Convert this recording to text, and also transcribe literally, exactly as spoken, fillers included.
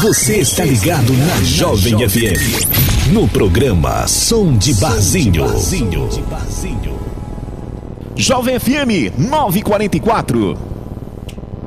Você está ligado na Jovem F M. No programa Som de Barzinho. Jovem F M nove e quarenta e quatro.